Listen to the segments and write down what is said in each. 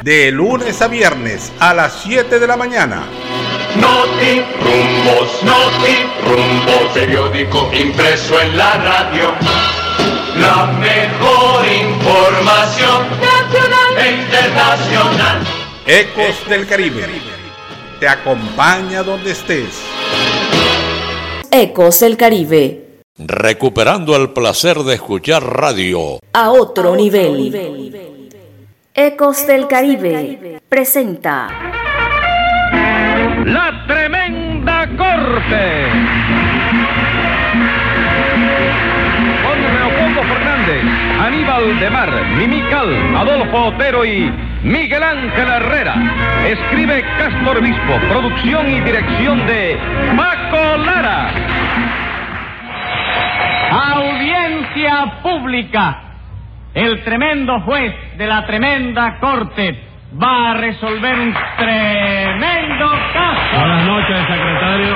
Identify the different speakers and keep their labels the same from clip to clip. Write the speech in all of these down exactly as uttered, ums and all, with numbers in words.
Speaker 1: De lunes a viernes a las siete de la mañana.
Speaker 2: Noti Rumbos, Noti Rumbos, periódico impreso en la radio. La mejor información nacional e internacional.
Speaker 1: Ecos del Caribe. Te acompaña donde estés.
Speaker 3: Ecos del Caribe.
Speaker 4: Recuperando el placer de escuchar radio
Speaker 3: a otro nivel. Ecos del Caribe presenta
Speaker 5: La Tremenda Corte con Leopoldo Fernández, Aníbal de Mar, Mimical, Adolfo Otero y Miguel Ángel Herrera. Escribe Castro Obispo, producción y dirección de Paco Lara.
Speaker 6: Audiencia pública. El tremendo juez de la tremenda corte va a resolver un tremendo caso.
Speaker 7: Buenas noches, secretario.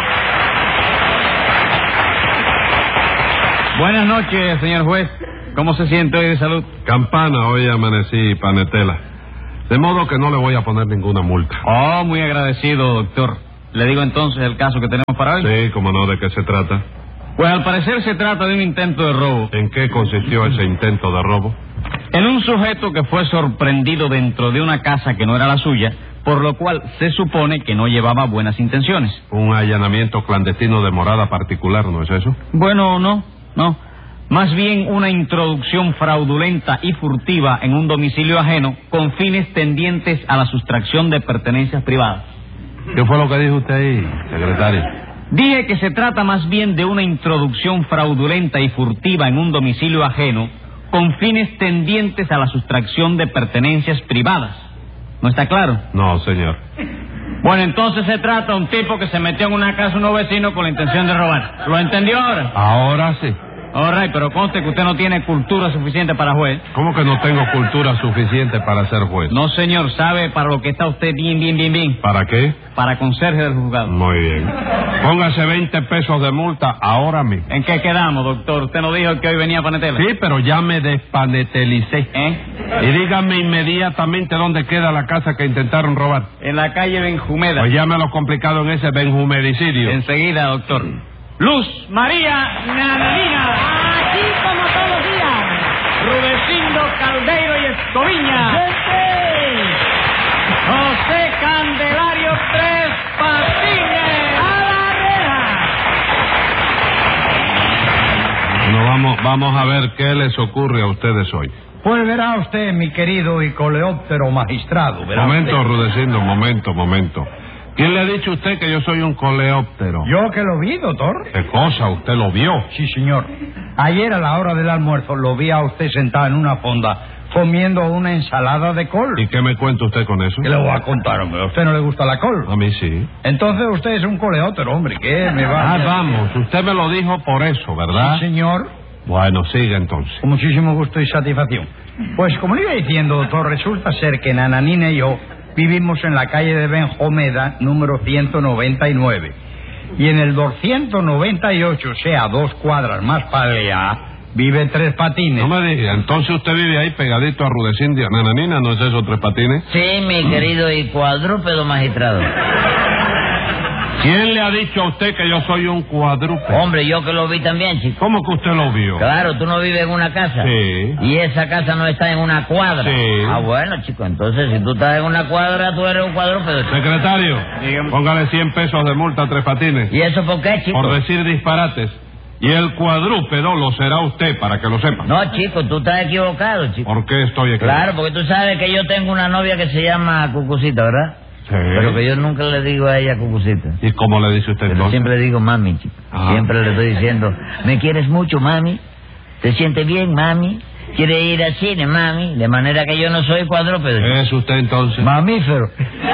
Speaker 6: Buenas noches, señor juez. ¿Cómo se siente hoy de salud?
Speaker 7: Campana, hoy amanecí panetela. De modo que no le voy a poner ninguna multa.
Speaker 6: Oh, muy agradecido, doctor. ¿Le digo entonces el caso que tenemos para hoy?
Speaker 7: Sí, cómo no, ¿de qué se trata?
Speaker 6: Pues al parecer se trata de un intento de robo.
Speaker 7: ¿En qué consistió ese intento de robo?
Speaker 6: En un sujeto que fue sorprendido dentro de una casa que no era la suya, por lo cual se supone que no llevaba buenas intenciones.
Speaker 7: Un allanamiento clandestino de morada particular, ¿no es eso?
Speaker 6: Bueno, no, no. Más bien una introducción fraudulenta y furtiva en un domicilio ajeno con fines tendientes a la sustracción de pertenencias privadas.
Speaker 7: ¿Qué fue lo que dijo usted ahí, secretario?
Speaker 6: Dije que se trata más bien de una introducción fraudulenta y furtiva en un domicilio ajeno con fines tendientes a la sustracción de pertenencias privadas. ¿No está claro?
Speaker 7: No, señor.
Speaker 6: Bueno, entonces se trata de un tipo que se metió en una casa de unos vecinos con la intención de robar. ¿Lo entendió ahora?
Speaker 7: Ahora sí.
Speaker 6: All right, pero conste que usted no tiene cultura suficiente para juez.
Speaker 7: ¿Cómo que no tengo cultura suficiente para ser juez?
Speaker 6: No, señor, sabe para lo que está usted bien, bien, bien, bien.
Speaker 7: ¿Para qué?
Speaker 6: Para conserje del juzgado.
Speaker 7: Muy bien. Póngase veinte pesos de multa ahora mismo.
Speaker 6: ¿En qué quedamos, doctor? Usted no dijo que hoy venía a Panetela.
Speaker 7: Sí, pero ya me despanetelicé.
Speaker 6: ¿Eh?
Speaker 7: Y dígame inmediatamente dónde queda la casa que intentaron robar.
Speaker 6: En la calle Benjumeda.
Speaker 7: Pues llámelo complicado en ese benjumedicidio.
Speaker 6: Enseguida, doctor. Luz María Nananina.
Speaker 8: Aquí como todos los días.
Speaker 6: Rudecindo Caldeiro y Escoviña.
Speaker 8: ¡Gente!
Speaker 6: José Candelario Tres Patines.
Speaker 8: ¡A la reja!
Speaker 7: No, vamos, vamos a ver qué les ocurre a ustedes hoy.
Speaker 9: Pues verá usted, mi querido y coleóptero magistrado. Verá
Speaker 7: Momento,
Speaker 9: usted.
Speaker 7: Rudecindo, momento, momento. ¿Quién le ha dicho a usted que yo soy un coleóptero?
Speaker 9: Yo que lo vi, doctor.
Speaker 7: ¿Qué cosa? ¿Usted lo vio?
Speaker 9: Sí, señor. Ayer a la hora del almuerzo lo vi a usted sentado en una fonda comiendo una ensalada de col.
Speaker 7: ¿Y qué me cuenta usted con eso?
Speaker 9: ¿Qué le voy a contar, hombre? ¿A usted no le gusta la col?
Speaker 7: A mí sí.
Speaker 9: Entonces usted es un coleóptero, hombre. ¿Qué me va a
Speaker 7: Ah,
Speaker 9: hacer?
Speaker 7: vamos. Usted me lo dijo por eso, ¿verdad?
Speaker 9: Sí, señor.
Speaker 7: Bueno, siga entonces.
Speaker 9: Con muchísimo gusto y satisfacción. Pues como le iba diciendo, doctor, resulta ser que Nananina y yo vivimos en la calle de Benjumeda, número ciento noventa y nueve. Y en el doscientos noventa y ocho, o sea, dos cuadras más para allá, vive Tres Patines.
Speaker 7: No me diga, entonces usted vive ahí pegadito a Rudecindo. Nananina, ¿no es eso, Tres Patines?
Speaker 10: Sí, mi querido y cuadrúpedo magistrado.
Speaker 7: ¿Quién le ha dicho a usted que yo soy un cuadrúpedo?
Speaker 10: Hombre, yo que lo vi también, chico.
Speaker 7: ¿Cómo que usted lo vio?
Speaker 10: Claro, tú no vives en una casa.
Speaker 7: Sí.
Speaker 10: Y esa casa no está en una cuadra.
Speaker 7: Sí.
Speaker 10: Ah, bueno, chico, entonces si tú estás en una cuadra, tú eres un cuadrúpedo, chico.
Speaker 7: Secretario,
Speaker 6: Dígame.
Speaker 7: póngale cien pesos de multa a Tres Patines.
Speaker 10: ¿Y eso por qué, chico?
Speaker 7: Por decir disparates. Y el cuadrúpedo lo será usted, para que lo sepa.
Speaker 10: No, chico, tú estás equivocado, chico.
Speaker 7: ¿Por qué estoy equivocado?
Speaker 10: Claro, porque tú sabes que yo tengo una novia que se llama Cucucita, ¿verdad?
Speaker 7: Sí.
Speaker 10: Pero que yo nunca le digo a ella Cucucita.
Speaker 7: ¿Y cómo le dice usted
Speaker 10: Pero
Speaker 7: entonces?
Speaker 10: siempre le digo mami, chico.
Speaker 7: Ah.
Speaker 10: Siempre le estoy diciendo, ¿me quieres mucho, mami? ¿Te sientes bien, mami? ¿Quieres ir al cine, mami? De manera que yo no soy cuadrúpedo.
Speaker 7: ¿Qué es usted entonces?
Speaker 10: Mamífero.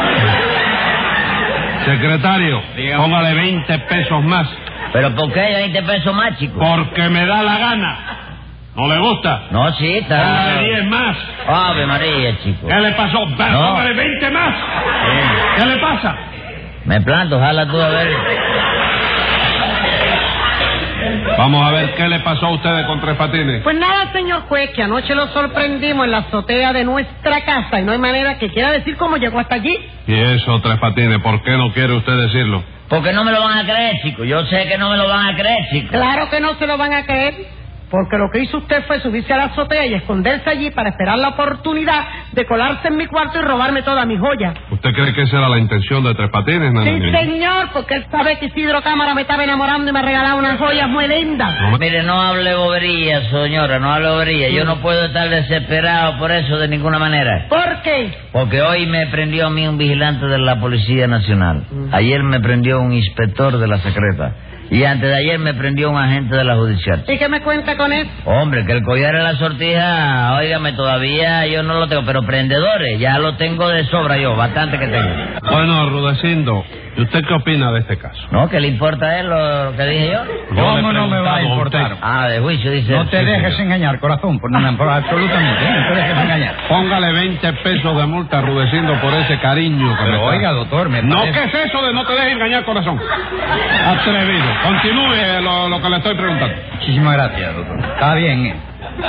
Speaker 7: Secretario,
Speaker 6: Dígame.
Speaker 7: póngale veinte pesos más.
Speaker 10: ¿Pero por qué veinte pesos más, chico?
Speaker 7: Porque me da la gana. ¿No le gusta?
Speaker 10: No, sí, está...
Speaker 7: Póngale diez más.
Speaker 10: Ave María, chico.
Speaker 7: ¿Qué le pasó? Va,
Speaker 10: No.
Speaker 7: Póngale veinte más. ¿Qué le pasa?
Speaker 10: Me planto, jala tú a ver.
Speaker 7: Vamos a ver qué le pasó a ustedes con Tres Patines.
Speaker 11: Pues nada, señor juez, que anoche lo sorprendimos en la azotea de nuestra casa y no hay manera que quiera decir cómo llegó hasta allí.
Speaker 7: Y eso, Tres Patines, ¿por qué no quiere usted decirlo?
Speaker 10: Porque no me lo van a creer, chico. Yo sé que no me lo van a creer, chico.
Speaker 11: Claro que no se lo van a creer. Porque lo que hizo usted fue subirse a la azotea y esconderse allí para esperar la oportunidad de colarse en mi cuarto y robarme toda mi joya.
Speaker 7: ¿Usted cree que esa era la intención de Tres Patines, Nananina?
Speaker 11: Sí, señor, porque él sabe que Isidro Cámara me estaba enamorando y me regalaba unas joyas muy lindas.
Speaker 10: No, mire, no hable bobería, señora, no hable bobería. Yo no puedo estar desesperado por eso de ninguna manera.
Speaker 11: ¿Por qué?
Speaker 10: Porque hoy me prendió a mí un vigilante de la Policía Nacional. Ayer me prendió un inspector de la Secreta. Y antes de ayer me prendió un agente de la Judicial.
Speaker 11: ¿Y qué me cuenta con eso?
Speaker 10: Hombre, que el collar en la sortija, óigame, todavía yo no lo tengo, pero prendedores, ya lo tengo de sobra yo, bastante que tengo.
Speaker 7: Bueno, Rudecindo, ¿y usted qué opina de este caso?
Speaker 10: ¿No? ¿Qué le importa a él lo, lo que dije yo?
Speaker 9: ¿Cómo no me va a importar?
Speaker 10: Ah, de juicio, dice.
Speaker 9: No te
Speaker 10: sí,
Speaker 9: dejes
Speaker 10: sí.
Speaker 9: engañar, corazón, por, nada, por absolutamente, ¿eh? No te dejes engañar.
Speaker 7: Póngale veinte pesos de multa a Rudecindo por ese cariño que
Speaker 9: Pero
Speaker 7: me
Speaker 9: oiga,
Speaker 7: trae.
Speaker 9: doctor, me
Speaker 7: No,
Speaker 9: parece...
Speaker 7: ¿qué es eso de no te dejes engañar, corazón? Atrevido. Continúe lo, lo que le estoy preguntando.
Speaker 9: Muchísimas gracias, doctor. Está bien, ¿eh?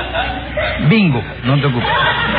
Speaker 9: Bingo, no te ocupes.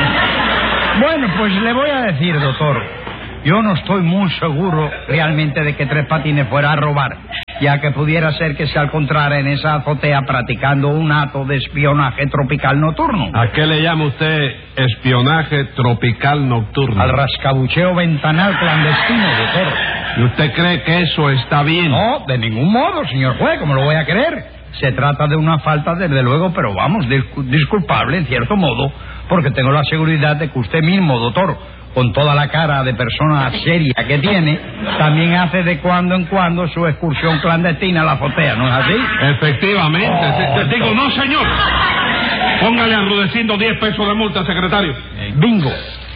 Speaker 9: Bueno, pues le voy a decir, doctor, yo no estoy muy seguro realmente de que Tres Patines fuera a robar, ya que pudiera ser que se encontrara en esa azotea practicando un acto de espionaje tropical nocturno.
Speaker 7: ¿A qué le llama usted espionaje tropical nocturno?
Speaker 9: Al rascabucheo ventanal clandestino, doctor.
Speaker 7: ¿Y usted cree que eso está bien?
Speaker 9: No, de ningún modo, señor juez, ¿cómo lo voy a creer? Se trata de una falta, desde luego, pero vamos, discu- disculpable, en cierto modo, porque tengo la seguridad de que usted mismo, doctor, con toda la cara de persona seria que tiene, también hace de cuando en cuando su excursión clandestina a la azotea, ¿no es así?
Speaker 7: Efectivamente.
Speaker 9: Oh,
Speaker 7: sí, te digo, no, señor. Póngale a Rudecindo diez pesos de multa, secretario.
Speaker 9: Bingo.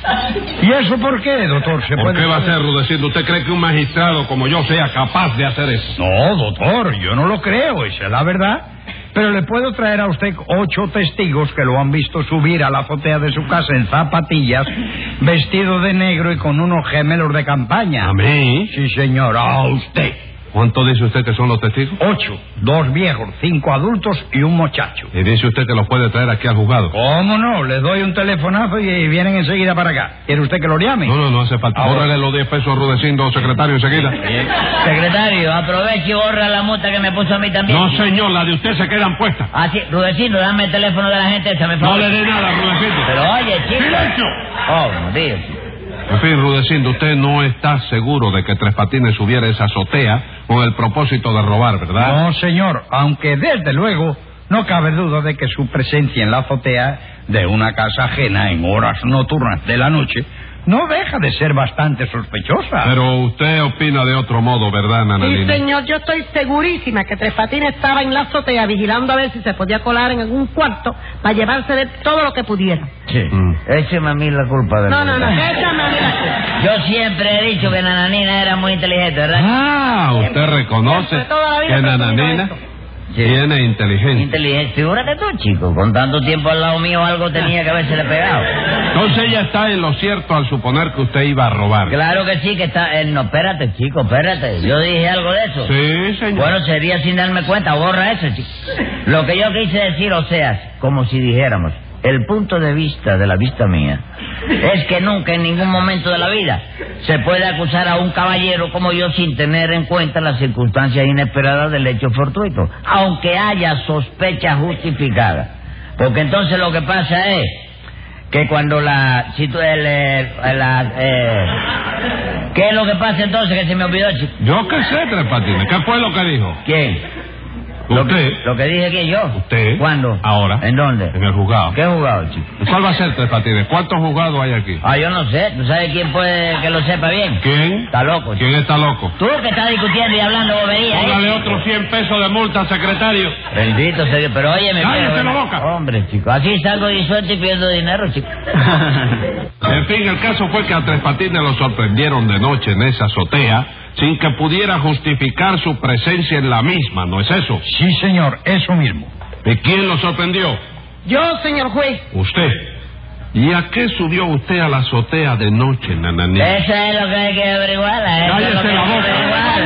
Speaker 9: ¿Y eso por qué, doctor? ¿Se
Speaker 7: ¿Por
Speaker 9: puede
Speaker 7: qué va a
Speaker 9: saber?
Speaker 7: ser, Rudecindo? ¿Usted cree que un magistrado como yo sea capaz de hacer eso?
Speaker 9: No, doctor, yo no lo creo, esa es la verdad. Pero le puedo traer a usted ocho testigos que lo han visto subir a la azotea de su casa en zapatillas, vestido de negro y con unos gemelos de campaña.
Speaker 7: ¿A mí?
Speaker 9: Sí, señor, a usted.
Speaker 7: ¿Cuánto dice usted que son los testigos?
Speaker 9: Ocho, dos viejos, cinco adultos y un muchacho.
Speaker 7: Y dice usted que los puede traer aquí al juzgado.
Speaker 9: ¿Cómo no? Le doy un telefonazo y vienen enseguida para acá. ¿Quiere usted que lo llame?
Speaker 7: No, no, no hace falta.
Speaker 9: Ahora.
Speaker 7: Bórrale los diez pesos a Rudecindo, secretario, enseguida.
Speaker 10: Secretario, aproveche y borra la multa que me puso a mí también.
Speaker 7: No, señor, la de usted se quedan puestas.
Speaker 10: Ah, sí, Rudecindo, dame el teléfono de la gente esa, me
Speaker 7: No
Speaker 10: favor.
Speaker 7: le dé nada, Rudecindo.
Speaker 10: Pero oye, chico.
Speaker 7: ¡Silencio!
Speaker 10: Oh, no digas.
Speaker 7: En fin, Rudecindo, usted no está seguro de que Tres Patines subiera esa azotea con el propósito de robar, ¿verdad?
Speaker 9: No, señor, aunque desde luego no cabe duda de que su presencia en la azotea de una casa ajena en horas nocturnas de la noche no deja de ser bastante sospechosa.
Speaker 7: Pero usted opina de otro modo, ¿verdad,
Speaker 11: Sí,
Speaker 7: Nananina?
Speaker 11: señor, yo estoy segurísima que Tres Patines estaba en la azotea vigilando a ver si se podía colar en algún cuarto para llevarse de todo lo que pudiera.
Speaker 10: Sí.
Speaker 7: Mm.
Speaker 10: Écheme a mí la culpa de
Speaker 11: No, no, no, échame a mí la culpa.
Speaker 10: Yo siempre he dicho que Nananina era muy inteligente, ¿verdad?
Speaker 7: Ah, usted reconoce
Speaker 11: Siempre, toda la vida
Speaker 7: que
Speaker 11: he presumido
Speaker 7: Nananina
Speaker 11: eso.
Speaker 7: tiene inteligencia.
Speaker 10: Inteligente. Figúrate tú, chico. Con tanto tiempo al lado mío algo tenía que haberse le pegado.
Speaker 7: Entonces ella está en lo cierto al suponer que usted iba a robar.
Speaker 10: Claro que sí, que está... Eh, no, espérate, chico, espérate. Yo dije algo de eso.
Speaker 7: Sí, señor.
Speaker 10: Bueno, sería sin darme cuenta. Borra eso, chico. Lo que yo quise decir, o sea, como si dijéramos, el punto de vista de la vista mía es que nunca en ningún momento de la vida se puede acusar a un caballero como yo sin tener en cuenta las circunstancias inesperadas del hecho fortuito, aunque haya sospecha justificada. Porque entonces lo que pasa es que cuando la... Si tú, el, el, la eh, ¿qué es lo que pasa entonces que se me olvidó, chico?
Speaker 7: Yo qué sé, Tres Patines. ¿Qué fue lo que dijo?
Speaker 10: ¿Quién? Lo
Speaker 7: Usted.
Speaker 10: que, lo que dije que yo.
Speaker 7: Usted.
Speaker 10: ¿Cuándo?
Speaker 7: Ahora.
Speaker 10: ¿En dónde?
Speaker 7: En el juzgado.
Speaker 10: ¿Qué juzgado, chico?
Speaker 7: ¿Cuál va a ser, Tres Patines? ¿Cuántos juzgados hay aquí?
Speaker 10: Ah, yo no sé. ¿Tú sabes quién puede que lo sepa bien?
Speaker 7: ¿Quién?
Speaker 10: Está loco, chico.
Speaker 7: ¿Quién está loco?
Speaker 10: Tú que estás discutiendo y hablando bobería,
Speaker 7: Póngale
Speaker 10: ¿eh?
Speaker 7: otros cien pesos de multa, secretario.
Speaker 10: Bendito sea Dios. Pero óyeme...
Speaker 7: ¡Cállese
Speaker 10: pero-
Speaker 7: la boca!
Speaker 10: Hombre, chico. Así salgo disuelto y pierdo dinero, chico.
Speaker 7: En fin, el caso fue que a Tres Patines lo sorprendieron de noche en esa azotea sin que pudiera justificar su presencia en la misma, ¿no es eso?
Speaker 9: Sí, señor, eso mismo.
Speaker 7: ¿Y quién lo sorprendió?
Speaker 11: Yo, señor juez.
Speaker 7: Usted. ¿Y a qué subió usted a la azotea de noche, Nananina?
Speaker 10: Eso es lo que hay que averiguar. Eso es
Speaker 7: Cállese
Speaker 10: lo que
Speaker 7: la
Speaker 10: hay que
Speaker 7: boca.
Speaker 10: averiguar.
Speaker 11: No, no,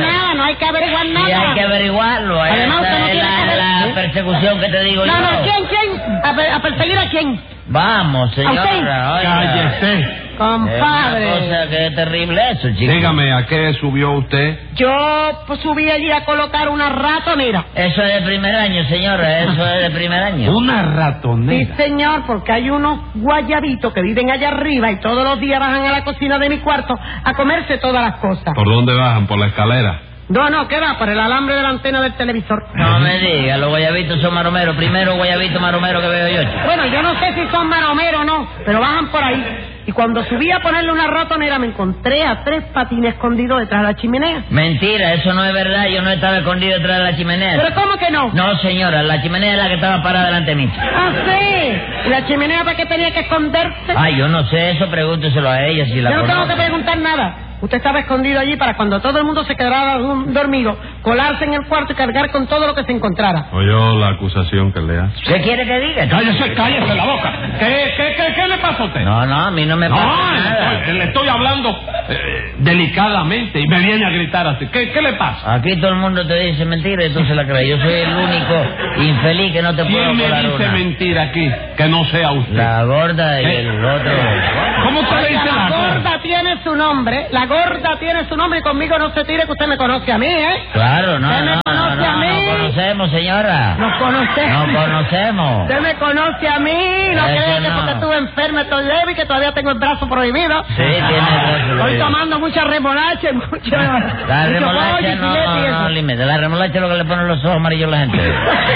Speaker 11: no hay que averiguar nada.
Speaker 10: Sí, hay que averiguarlo.
Speaker 11: Además,
Speaker 10: Esa
Speaker 11: usted no
Speaker 10: es
Speaker 11: tiene
Speaker 10: la,
Speaker 11: que ver-
Speaker 10: la
Speaker 11: ¿Sí?
Speaker 10: persecución que te digo
Speaker 11: No,
Speaker 10: yo.
Speaker 11: no, ¿quién, quién? ¿A, per- a perseguir a quién?
Speaker 10: Vamos,
Speaker 11: ¿A usted?
Speaker 10: señora. oiga.
Speaker 7: Cállese.
Speaker 11: Compadre.
Speaker 10: Es una cosa que es terrible eso, chico.
Speaker 7: Dígame, ¿a qué subió usted?
Speaker 11: Yo pues, subí allí a colocar una ratonera.
Speaker 10: Eso es de primer año, señora, eso es de primer año.
Speaker 7: Una
Speaker 11: Sí,
Speaker 7: ratonera.
Speaker 11: señor, porque hay unos guayabitos que viven allá arriba y todos los días bajan a la cocina de mi cuarto a comerse todas las cosas.
Speaker 7: ¿Por dónde bajan? ¿Por la escalera?
Speaker 11: No, no, ¿qué va? Por el alambre de la antena del televisor.
Speaker 10: No me diga, los guayabitos son maromeros. Primero guayabito maromero que veo yo, chico.
Speaker 11: Bueno, yo no sé si son maromeros o no, pero bajan por ahí. Y cuando subí a ponerle una ratonera me encontré a tres patines escondidos detrás de la chimenea.
Speaker 10: Mentira, eso no es verdad. Yo no estaba escondido detrás de la chimenea.
Speaker 11: ¿Pero cómo que no?
Speaker 10: No, señora, la chimenea es la que estaba parada delante de mí.
Speaker 11: Ah, sí. ¿Y la chimenea para qué tenía que esconderse?
Speaker 10: Ay, yo no sé eso, pregúnteselo a ella si la
Speaker 11: Yo no tengo
Speaker 10: conoce.
Speaker 11: que preguntar nada. Usted estaba escondido allí para cuando todo el mundo se quedara dum- dormido, colarse en el cuarto y cargar con todo lo que se encontrara.
Speaker 7: Oyó la acusación que le hace.
Speaker 10: ¿Qué quiere que diga?
Speaker 7: Cállese, cállese la boca. ¿Qué, qué, qué, qué le pasa a usted?
Speaker 10: No, no, a mí no me
Speaker 7: No,
Speaker 10: pasa
Speaker 7: le
Speaker 10: nada.
Speaker 7: estoy, le estoy hablando eh, delicadamente y me viene a gritar así. ¿Qué, qué le pasa?
Speaker 10: Aquí todo el mundo te dice mentira y tú se la crees. Yo soy el único infeliz que no te puedo
Speaker 7: ¿Quién me
Speaker 10: colar
Speaker 7: dice
Speaker 10: una.
Speaker 7: mentira aquí que no sea usted?
Speaker 10: La gorda y
Speaker 7: ¿Eh?
Speaker 10: el otro.
Speaker 7: ¿Cómo usted le dice
Speaker 11: Oiga,
Speaker 7: la
Speaker 11: la
Speaker 7: gorda?
Speaker 11: gorda tiene su nombre, la gorda tiene su nombre y conmigo no se tire que usted me conoce a mí, ¿eh?
Speaker 10: Claro, no,
Speaker 11: ¿Usted me
Speaker 10: no, no,
Speaker 11: conoce
Speaker 10: no,
Speaker 11: a mí?
Speaker 10: no conocemos, señora.
Speaker 11: Nos conocemos.
Speaker 10: No conocemos.
Speaker 11: Usted me conoce a mí, no
Speaker 10: Eso
Speaker 11: cree que
Speaker 10: no.
Speaker 11: porque estuve enferma estoy débil y que todavía tengo el brazo prohibido.
Speaker 10: Sí, tiene el brazo
Speaker 11: Estoy
Speaker 10: prohibido.
Speaker 11: tomando mucha remolacha y mucho,
Speaker 10: La
Speaker 11: mucho pollo
Speaker 10: remolacha
Speaker 11: y
Speaker 10: no,
Speaker 11: filete y
Speaker 10: no,
Speaker 11: eso.
Speaker 10: no, límite. La remolacha es lo que le ponen los ojos amarillos a la gente.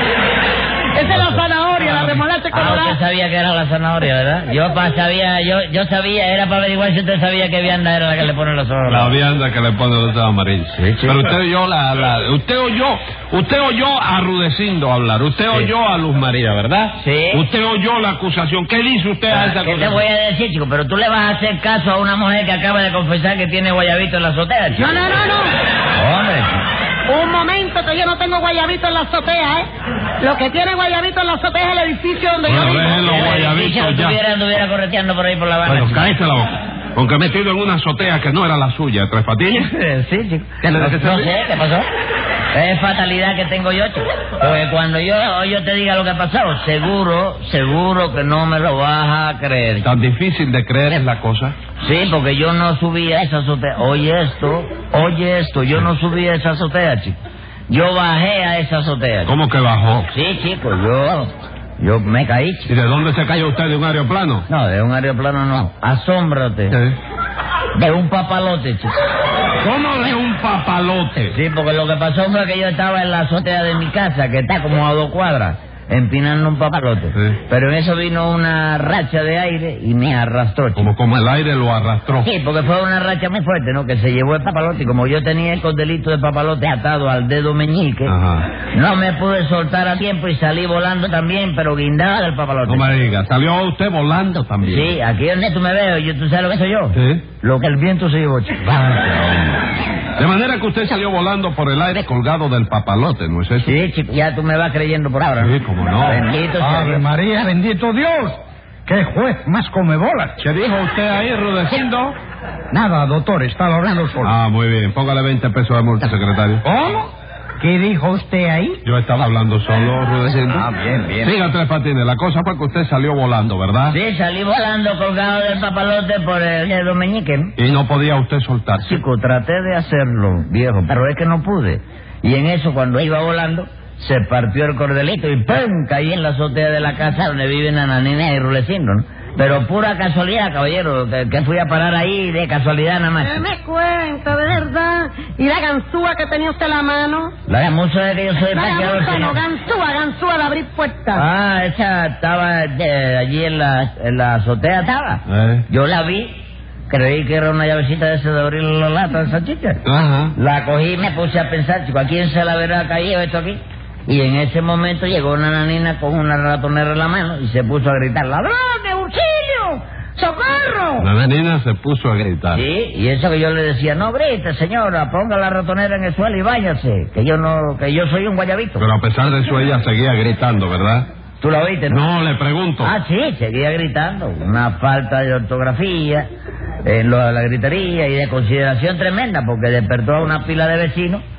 Speaker 11: Esa es la zanahoria, la remolacha
Speaker 10: Ah, usted
Speaker 11: colorada.
Speaker 10: sabía que era la zanahoria, ¿verdad? Yo pa, sabía, yo, yo sabía, era para averiguar si usted sabía que vianda era la que le pone los ojos.
Speaker 7: La vianda que le pone los ojos amarillos.
Speaker 10: chico.
Speaker 7: Pero usted oyó la, la, usted oyó, usted oyó a Rudecindo hablar, usted oyó a Luz María, ¿verdad?
Speaker 10: Sí.
Speaker 7: Usted oyó la acusación. ¿Qué dice usted a esa
Speaker 10: ¿Qué te
Speaker 7: acusación?
Speaker 10: voy a decir, chico? Pero tú le vas a hacer caso a una mujer que acaba de confesar que tiene guayabito en la azotea, chico.
Speaker 11: No, no, no, no.
Speaker 10: Hombre,
Speaker 11: Un momento que yo no tengo guayabito en la azotea, ¿eh? Lo que tiene guayabito en la azotea es el edificio donde
Speaker 7: Bueno,
Speaker 11: yo vivo.
Speaker 7: déjenlo,
Speaker 10: si
Speaker 7: guayabito ya.
Speaker 10: estuviera, anduviera correteando por ahí por la Habana.
Speaker 7: Bueno, cállese la boca. Aunque metido en una azotea que no era la suya, Tres Patines.
Speaker 10: Sí, chico.
Speaker 7: ¿Qué le
Speaker 10: no,
Speaker 7: dice,
Speaker 10: no
Speaker 7: Charlie?
Speaker 10: sé, ¿qué pasó? Es fatalidad que tengo yo, chico. Porque cuando yo, yo te diga lo que ha pasado, seguro, seguro que no me lo vas a creer.
Speaker 7: Tan difícil de creer es la cosa.
Speaker 10: Sí, porque yo no subí a esa azotea. Oye esto, oye esto, yo no subí a esa azotea, chico. Yo bajé a esa azotea. chico.
Speaker 7: ¿Cómo que bajó?
Speaker 10: Sí, chico, yo, yo me caí,
Speaker 7: ¿Y
Speaker 10: chico.
Speaker 7: de dónde se cayó usted? ¿De un aeroplano?
Speaker 10: No, de un aeroplano no. Asómbrate.
Speaker 7: Sí.
Speaker 10: De un papalote, chico.
Speaker 7: ¿Cómo de un papalote?
Speaker 10: Sí, porque lo que pasó fue que yo estaba en la azotea de mi casa, que está como a dos cuadras, empinando un papalote.
Speaker 7: Sí.
Speaker 10: Pero en eso vino una racha de aire y me arrastró, chico.
Speaker 7: Como, como el aire lo arrastró.
Speaker 10: Sí, porque fue una racha muy fuerte, ¿no? Que se llevó el papalote. Y como yo tenía el cordelito de papalote atado al dedo meñique,
Speaker 7: Ajá.
Speaker 10: no me pude soltar a tiempo y salí volando también, pero guindada del papalote.
Speaker 7: No me diga, salió usted volando también.
Speaker 10: Sí, aquí donde tú me veo, yo, ¿tú sabes lo que soy yo?
Speaker 7: Sí.
Speaker 10: Lo que el viento se llevó, chico.
Speaker 7: De manera que usted salió volando por el aire colgado del papalote, ¿no es eso?
Speaker 10: Sí, chico, ya tú me vas creyendo por ahora.
Speaker 7: Sí, cómo no.
Speaker 10: Bendito sea
Speaker 9: Ave
Speaker 10: Dios.
Speaker 9: María, bendito Dios. ¡Qué juez más come bolas!
Speaker 7: ¿Qué dijo usted ahí, Rudecindo?
Speaker 9: Nada, doctor, estaba hablando solo.
Speaker 7: Ah, muy bien. Póngale veinte pesos de multa, secretario.
Speaker 9: ¿Cómo? ¿Qué dijo usted ahí?
Speaker 7: Yo estaba hablando solo, Rudecindo.
Speaker 9: Ah, bien, bien.
Speaker 7: Siga, Tres Patines. La cosa fue que usted salió volando, ¿verdad?
Speaker 10: Sí, salí volando colgado del papalote por el dedo meñique.
Speaker 7: Y no podía usted soltarse.
Speaker 10: Chico, traté de hacerlo, viejo, pero es que no pude. Y en eso, cuando iba volando, se partió el cordelito y ¡pum! Caí en la azotea de la casa donde viven Nananina y Rulecindo, ¿no? Pero pura casualidad, caballero, que, que fui a parar ahí de casualidad nada más.
Speaker 11: ¿Qué me cuenta, de verdad? ¿Y la ganzúa que tenía usted en la mano?
Speaker 10: La gamuza de que yo soy
Speaker 11: La
Speaker 10: paseador,
Speaker 11: gamuza no,
Speaker 10: señor.
Speaker 11: ganzúa, ganzúa de abrir puertas.
Speaker 10: Ah, esa estaba eh, allí en la, en la azotea, estaba.
Speaker 7: Eh.
Speaker 10: Yo la vi, creí que era una llavecita de esa de abrir la lata de esa chicha.
Speaker 7: Ajá.
Speaker 10: La cogí y me puse a pensar, chico, ¿a quién se la habrá caído esto aquí? Y en ese momento llegó una nanina con una ratonera en la mano y se puso a gritar, ¡ladrones, auxilio! ¡Socorro!
Speaker 7: La menina se puso a gritar.
Speaker 10: Sí, y eso que yo le decía, no grite, señora, ponga la ratonera en el suelo y váyase, que yo no, que yo soy un guayabito.
Speaker 7: Pero a pesar de eso, ella seguía gritando, ¿verdad?
Speaker 10: ¿Tú la oíste, no?
Speaker 7: No, le pregunto.
Speaker 10: Ah, sí, seguía gritando. Una falta de ortografía, en lo de la gritería y de consideración tremenda, porque despertó a una pila de vecinos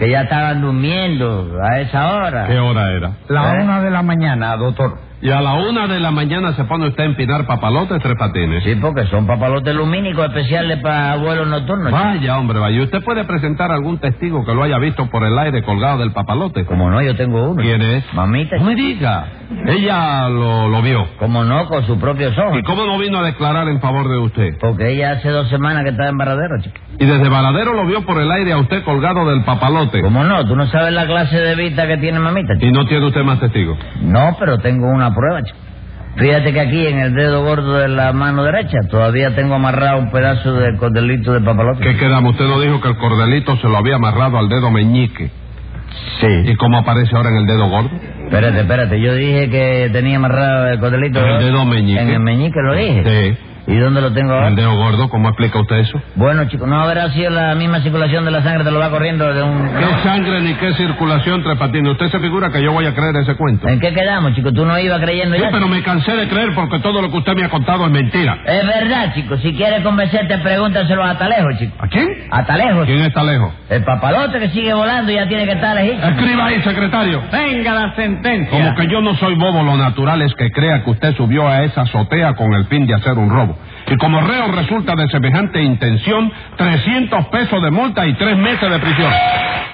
Speaker 10: que ya estaban durmiendo a esa hora.
Speaker 7: ¿Qué hora era?
Speaker 9: La
Speaker 10: ¿Eh?
Speaker 9: una de la mañana, doctor.
Speaker 7: Y a la una de la mañana se pone usted a empinar papalotes, Tres Patines.
Speaker 10: Sí, porque son papalotes lumínicos especiales para vuelos nocturnos.
Speaker 7: Vaya, hombre, vaya. ¿Usted puede presentar algún testigo que lo haya visto por el aire colgado del papalote?
Speaker 10: Como no, yo tengo uno.
Speaker 7: ¿Quién es?
Speaker 10: Mamita.
Speaker 7: No me diga. Ella lo, lo vio.
Speaker 10: Como no, con sus propios ojos.
Speaker 7: ¿Y cómo no vino a declarar en favor de usted?
Speaker 10: Porque ella hace dos semanas que está en Varadero, chico.
Speaker 7: Y desde Varadero lo vio por el aire a usted colgado del papalote.
Speaker 10: ¿Cómo no? ¿Tú no sabes la clase de vista que tiene mamita, chico?
Speaker 7: ¿Y no tiene usted más testigos?
Speaker 10: No, pero tengo una prueba, chico. Fíjate que aquí en el dedo gordo de la mano derecha todavía tengo amarrado un pedazo de cordelito de papalote.
Speaker 7: ¿Qué quedamos? Usted nos dijo que el cordelito se lo había amarrado al dedo meñique.
Speaker 10: Sí.
Speaker 7: ¿Y cómo aparece ahora en el dedo gordo?
Speaker 10: Espérate, espérate. Yo dije que tenía amarrado el cordelito.
Speaker 7: En el dedo meñique.
Speaker 10: En el meñique lo dije.
Speaker 7: Sí.
Speaker 10: ¿Y dónde lo tengo ahora?
Speaker 7: ¿El dedo gordo? ¿Cómo explica usted eso?
Speaker 10: Bueno, chico, no habrá sido la misma circulación de la sangre, te lo va corriendo de un...
Speaker 7: ¿Qué sangre ni qué circulación, Tres Patines? ¿Usted se figura que yo voy a creer ese cuento?
Speaker 10: ¿En qué quedamos, chico? ¿Tú no ibas creyendo
Speaker 7: Sí,
Speaker 10: ya?
Speaker 7: pero me cansé de creer porque todo lo que usted me ha contado es mentira.
Speaker 10: Es verdad, chico. Si quieres convencerte, pregúntaselo a Talejo, chico.
Speaker 7: ¿A quién?
Speaker 10: A Talejo.
Speaker 7: ¿Quién está lejos?
Speaker 10: El papalote que sigue volando ya tiene que estar legítimo.
Speaker 7: Escriba ahí, secretario.
Speaker 6: Venga la sentencia.
Speaker 7: Como que yo no soy bobo, lo natural es que crea que usted subió a esa azotea con el fin de hacer un robo. Y como reo resulta de semejante intención, trescientos pesos de multa y tres meses de prisión.